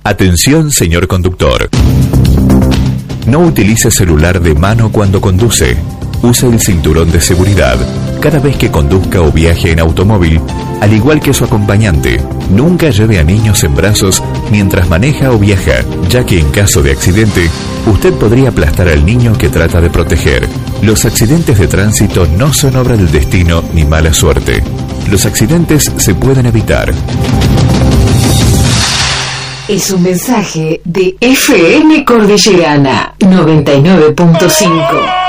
Atención, señor conductor. No utilice celular de mano cuando conduce. Use el cinturón de seguridad cada vez que conduzca o viaje en automóvil, al igual que su acompañante. Nunca lleve a niños en brazos mientras maneja o viaja, ya que en caso de accidente, usted podría aplastar al niño que trata de proteger. Los accidentes de tránsito no son obra del destino ni mala suerte. Los accidentes se pueden evitar. Es un mensaje de FM Cordillerana 99.5.